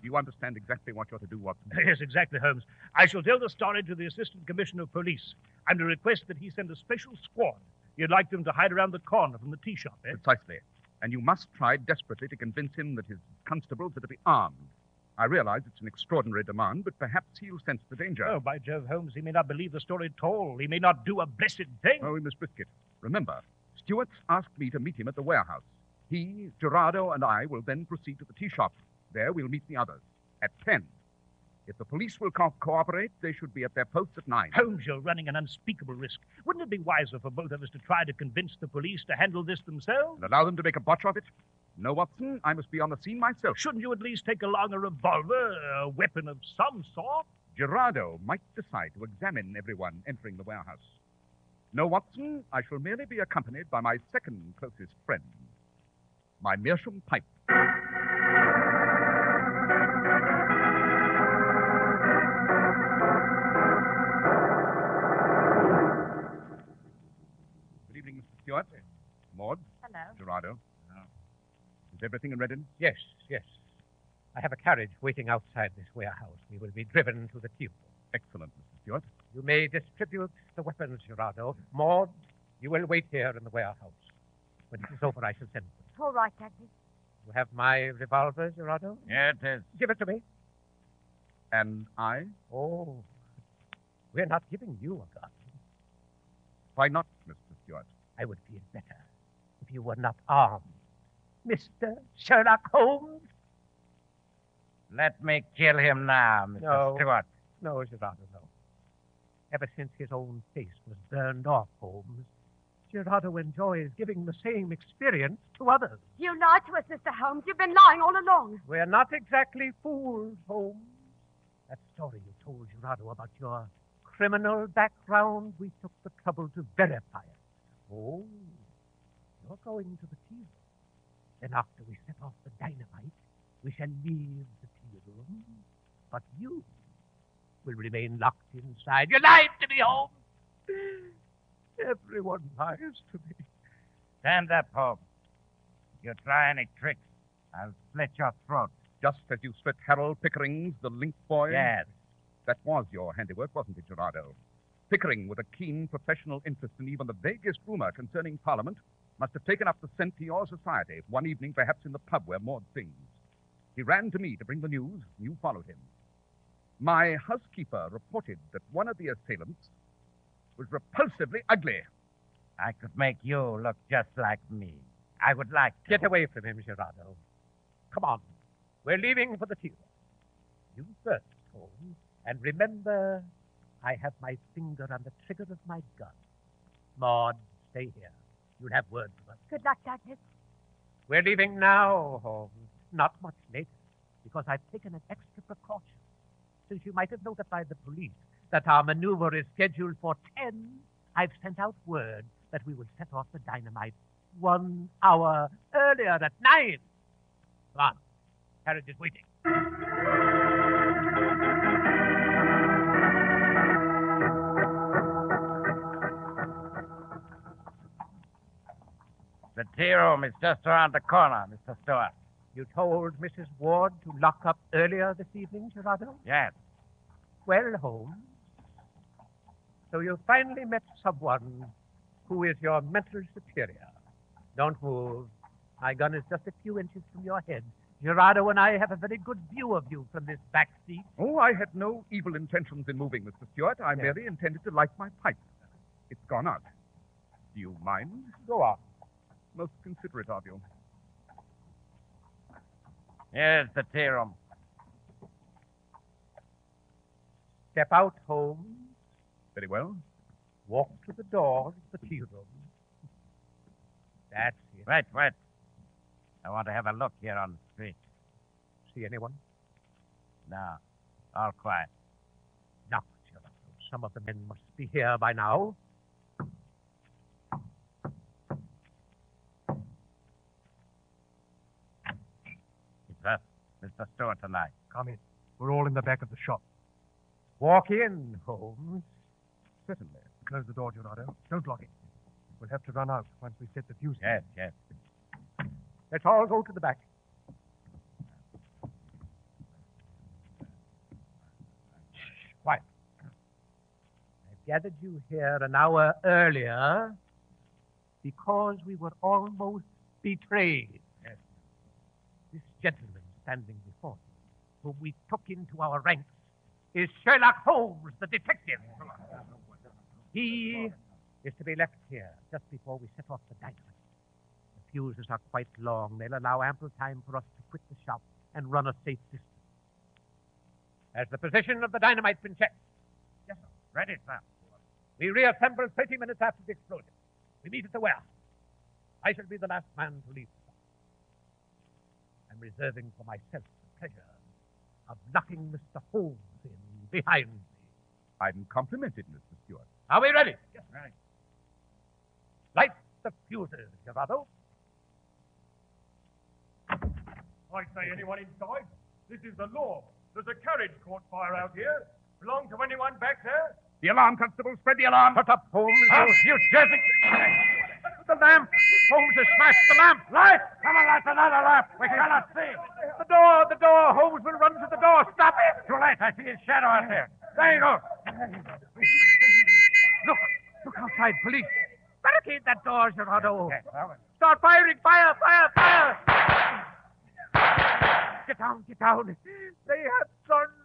you understand exactly what you're to do, Watson? Yes, exactly, Holmes. I shall tell the story to the Assistant Commissioner of Police. I'm to request that he send a special squad. You'd like them to hide around the corner from the tea shop, eh? Precisely. And you must try desperately to convince him that his constables are to be armed. I realize it's an extraordinary demand, but perhaps he'll sense the danger. Oh, by Jove, Holmes, he may not believe the story at all. He may not do a blessed thing. Oh, we must risk it. Remember, Stewart's asked me to meet him at the warehouse. He, Gerardo, and I will then proceed to the tea shop. There we'll meet the others at 10. If the police will cooperate, they should be at their posts at 9. Holmes, you're running an unspeakable risk. Wouldn't it be wiser for both of us to try to convince the police to handle this themselves? And allow them to make a botch of it? No, Watson, I must be on the scene myself. Shouldn't you at least take along a revolver, a weapon of some sort? Gerardo might decide to examine everyone entering the warehouse. No, Watson, I shall merely be accompanied by my second closest friend, my meerschaum pipe. Good evening, Mr. Stewart. Maud. Hello. Gerardo. Is everything in readiness? Yes. I have a carriage waiting outside this warehouse. We will be driven to the tea room. Excellent, Mr. Stewart. You may distribute the weapons, Gerardo. Maud, you will wait here in the warehouse. When it is over, I shall send for you. All right, Captain. You have my revolver, Gerardo? Here it is. Give it to me. And I? Oh, we're not giving you a gun. Why not, Mr. Stewart? I would feel better if you were not armed. Mr. Sherlock Holmes? Let me kill him now, Mr. No. Stewart. No, Gerardo, no. Ever since his own face was burned off, Holmes, Gerardo enjoys giving the same experience to others. You lied to us, Mr. Holmes. You've been lying all along. We're not exactly fools, Holmes. That story you told Gerardo about your criminal background, we took the trouble to verify it. Oh, you're going to the tea room. Then after we set off the dynamite, we shall leave the tea room. But you will remain locked inside. You lied to me, Holmes. Everyone lies to me. Stand up, Holmes. If you try any tricks, I'll slit your throat. Just as you split Harold Pickering's, the link boy? Yes. That was your handiwork, wasn't it, Gerardo? Pickering, with a keen professional interest in even the vaguest rumor concerning Parliament, must have taken up the scent to your society, one evening perhaps in the pub where Maud sings. He ran to me to bring the news, and you followed him. My housekeeper reported that one of the assailants was repulsively ugly. I could make you look just like me. I would like to. Get away from him, Gerardo. Come on. We're leaving for the tea room. You first, Holmes. And remember, I have my finger on the trigger of my gun. Maud, stay here. You'll have word from us. Good luck, Douglas. We're leaving now, Holmes. Not much later, because I've taken an extra precaution. Since you might have notified the police that our maneuver is scheduled for 10, I've sent out word that we will set off the dynamite 1 hour earlier at 9. Come on. Carriage is waiting. The tea room is just around the corner, Mr. Stewart. You told Mrs. Ward to lock up earlier this evening, Gerardo? Yes. Well, Holmes, so you finally met someone who is your mental superior. Don't move. My gun is just a few inches from your head. Gerardo and I have a very good view of you from this back seat. Oh, I had no evil intentions in moving, Mr. Stewart. I merely intended to light my pipe. It's gone out. Do you mind? Go on. Most considerate of you. Here's the tea room. Step out, Holmes. Very well. Walk to the door of the tea room. That's it. Wait. I want to have a look here on the street. See anyone? No. All quiet. Now, Gerardo, some of the men must be here by now. It's us, Mr. Stewart and I. Come in. We're all in the back of the shop. Walk in, Holmes. Certainly. Close the door, Gerardo. Don't lock it. We'll have to run out once we set the fuse. Yes. Let's all go to the back. gathered you here an hour earlier because we were almost betrayed. Yes. This gentleman standing before you, whom we took into our ranks, is Sherlock Holmes, the detective. He is to be left here just before we set off the dynamite. The fuses are quite long. They'll allow ample time for us to quit the shop and run a safe distance. Has the position of the dynamite been checked? Yes, sir. Ready, sir. We reassemble 30 minutes after the explosion. We meet at the warehouse. I shall be the last man to leave the shop. I'm reserving for myself the pleasure of knocking Mr. Holmes in behind me. I'm complimented, Mr. Stewart. Are we ready? Yes, ready. Light the fuses, Gerardo. I say anyone inside? This is the law. There's a carriage caught fire out here. Belong to anyone back there? The alarm, Constable. Spread the alarm. Shut up, Holmes. You Jersey. The lamp. Holmes has smashed the lamp. Light! Come on, light another lamp. We cannot see. The door. Holmes will run to the door. Stop it. Too late. I see his shadow out there. There you go. Look outside, police. Barricade that door, Gerardo. Yes, well, Start firing. Fire. Get down. They have turned